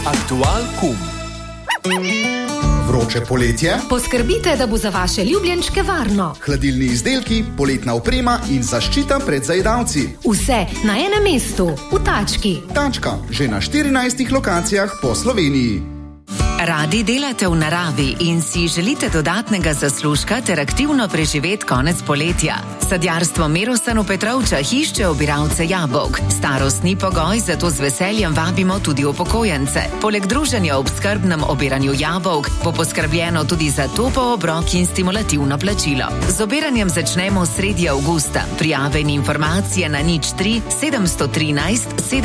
Aktual.com. Vroče poletje? Poskrbite, da bo za vaše ljubljenčke varno. Hladilni izdelki, poletna oprema in zaščita pred zajedavci. Vse na enem mestu, v Tački. Tačka, že na 14 lokacijah po Sloveniji. Radi delate v naravi in si želite dodatnega zaslužka ter aktivno preživeti konec poletja? Sadjarstvo Merosan v Petrovčah išče obiralce jabolk. Starost ni pogoj, zato z veseljem vabimo tudi upokojence. Poleg druženja ob skrbnem obiranju jabolk bo poskrbljeno tudi za topel obrok in stimulativno plačilo. Z obiranjem začnemo sredi avgusta. Prijave in informacije na 03 713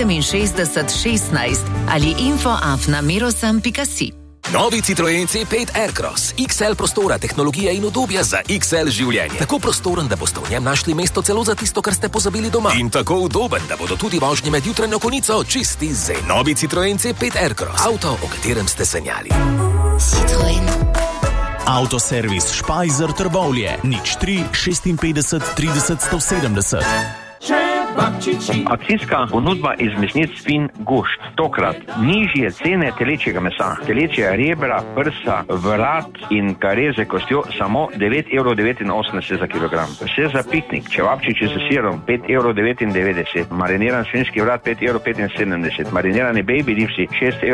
67 16 ali info@merosan.si. Novi Citroen C5 Aircross. XL prostora, tehnologija in udobja za XL življenje. Tako prostoren, da boste v njem našli mesto celo za tisto, kar ste pozabili doma. In tako udoben, da bodo tudi vožnje med jutranjo konico čisti zen. Novi Citroen C5 Aircross. Avto, o katerem ste sanjali. Citroen. Avtoservis Špajzer Trbovlje. 03 56 30 170. Akcijska ponudba iz mesnic Fin Gošt. Tokrat nižje cene telečjega mesa, telečje rebra, prsa, vrat in kareze kostjo samo 9,89 € za kilogram. Vse za piknik, čevapčiči s sirom 5,99 €, mariniran svinjski vrat 5,75 €, marinirani baby ribsi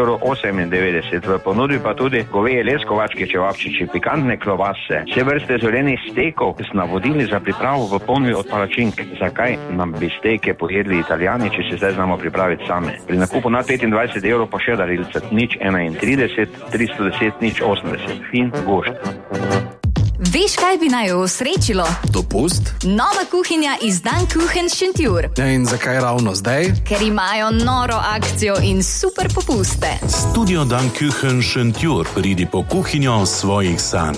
6,98 €. V ponudbi pa tudi goveje leskovačke čevapčiči, pikantne klobase, vse vrste zelenih stekov z navodili za pripravo v ponudbi od palačink. Zakaj nam bi steke pojedli Italijani, če se zdaj znamo pripraviti same? Pri nakupu nad 25 € pa še darilce 031 310 080. Fin Gošt. Veš, kaj bi naj osrečilo? Dopust? Nova kuhinja iz Dan Kuchen Šentjur. In zakaj ravno zdaj? Ker imajo noro akcijo in super popuste. Studio Dan Kuchen Šentjur. Pridi po kuhinjo svojih sanj.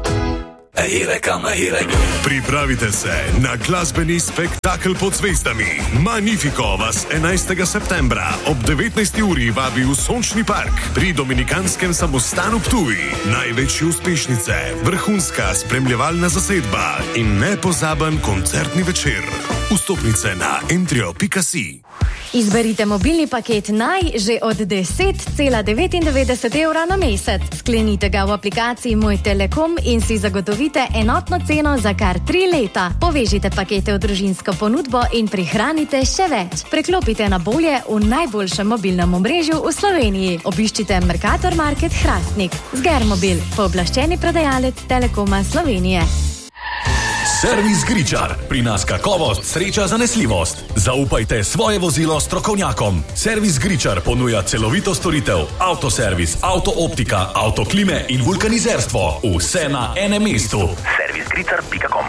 Pripravite se na glasbeni spektakel pod zvezdami. Magnifico vas 11. septembra ob 19. uri vabi v Sončni park pri Dominikanskem samostanu Ptuj. Največje uspešnice, vrhunska spremljevalna zasedba in nepozaben koncertni večer. Vstopnice na entrio.si. Izberite mobilni paket Naj že od 10,99 € na mesec. Sklenite ga v aplikaciji Moj Telekom in si zagotovite enotno ceno za kar 3 leta. Povežite pakete v družinsko ponudbo in prihranite še več. Preklopite na bolje v najboljšem mobilnem omrežju v Sloveniji. Obiščite Mercator Market Hrastnik. Zgermobil, pooblaščeni prodajalec Telekoma Slovenije. Servis Gričar. Pri nas kakovost, sreča, zanesljivost. Zaupajte svoje vozilo strokovnjakom. Servis Gričar ponuja celovito storitev, avtoservis, avtooptika, avtoklime in vulkanizerstvo. Vse na enem mestu. Servisgričar.com.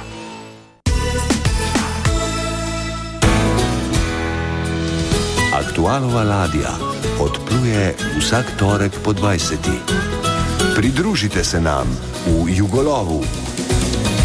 Aktualova ladja odpluje vsak torek po 20. Pridružite se nam v Jugolovu.